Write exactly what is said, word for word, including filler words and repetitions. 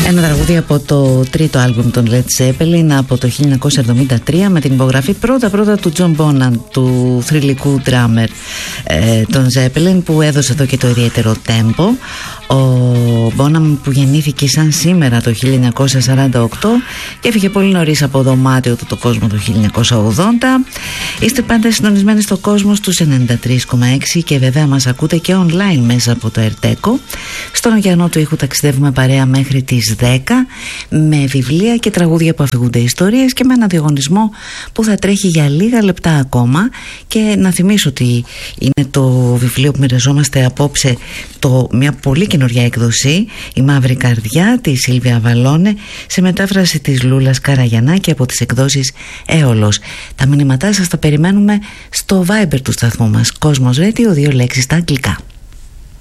Ένα τραγούδι από το τρίτο άλμπουμ των Led Zeppelin από το χίλια εννιακόσια εβδομήντα τρία, με την υπογραφή πρώτα πρώτα του John Bonham, του θρυλικού drummer ε, των Zeppelin, που έδωσε εδώ και το ιδιαίτερο tempo. Ο Bonham, που γεννήθηκε σαν σήμερα το χίλια εννιακόσια σαράντα οκτώ και έφυγε πολύ νωρίς από δωμάτιο του το κόσμο το χίλια εννιακόσια ογδόντα. Είστε πάντα συντονισμένοι στο κόσμο στους ενενήντα τρία κόμμα έξι και βέβαια μας ακούτε και online μέσα από το Ερτέκο. Στον ωκεανό του ήχου ταξιδεύουμε παρέα μέχρι τις δέκα με βιβλία και τραγούδια που αφηγούνται ιστορίες και με ένα διαγωνισμό που θα τρέχει για λίγα λεπτά ακόμα. Και να θυμίσω ότι είναι το βιβλίο που μοιραζόμαστε απόψε, το, μια πολύ καινούργια έκδοση, Η Μαύρη Καρδιά, τη Σίλβια Βαλώνε, σε μετάφραση της Λούλας Καραγιαννάκη από τις εκδόσεις Έολος. Τα μηνύματά σας τα περιμένουμε στο Viber του σταθμού μας, Κόσμος Radio, δύο λέξεις στα αγγλικά.